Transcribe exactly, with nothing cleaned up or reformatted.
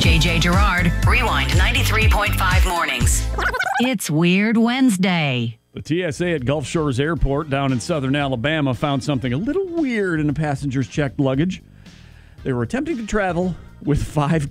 J J Gerard, Rewind ninety-three point five mornings. It's Weird Wednesday. The T S A at Gulf Shores Airport down in southern Alabama found something a little weird in a passenger's checked luggage. They were attempting to travel with five